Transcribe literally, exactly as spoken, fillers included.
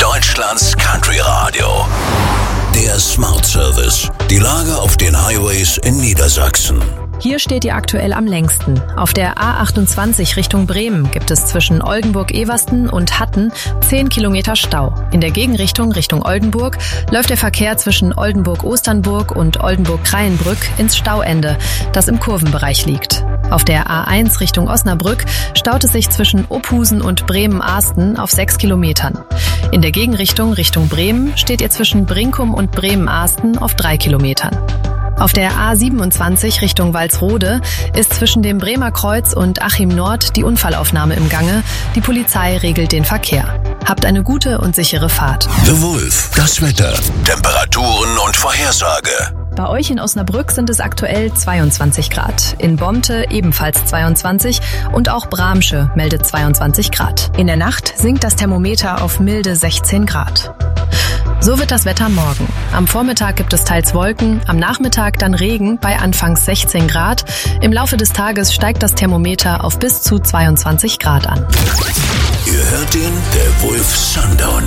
Deutschlands Country Radio. Der Smart Service. Die Lage auf den Highways in Niedersachsen. Hier steht ihr aktuell am längsten. Auf der A achtundzwanzig Richtung Bremen gibt es zwischen Oldenburg-Eversten und Hatten zehn Kilometer Stau. In der Gegenrichtung Richtung Oldenburg läuft der Verkehr zwischen Oldenburg-Osternburg und Oldenburg-Kreienbrück ins Stauende, das im Kurvenbereich liegt. Auf der A eins Richtung Osnabrück staut es sich zwischen Ophusen und Bremen-Ahsten auf sechs Kilometern. In der Gegenrichtung Richtung Bremen steht ihr zwischen Brinkum und Bremen-Ahsten auf drei Kilometern. Auf der A siebenundzwanzig Richtung Walsrode ist zwischen dem Bremer Kreuz und Achim Nord die Unfallaufnahme im Gange. Die Polizei regelt den Verkehr. Habt eine gute und sichere Fahrt. The Wolf, das Wetter, Temperaturen und Vorhersage. Bei euch in Osnabrück sind es aktuell zweiundzwanzig Grad. In Bomte ebenfalls zweiundzwanzig und auch Bramsche meldet zweiundzwanzig Grad. In der Nacht sinkt das Thermometer auf milde sechzehn Grad. So wird das Wetter morgen. Am Vormittag gibt es teils Wolken, am Nachmittag dann Regen bei anfangs sechzehn Grad. Im Laufe des Tages steigt das Thermometer auf bis zu zweiundzwanzig Grad an. Ihr hört den The Wolf Sundown.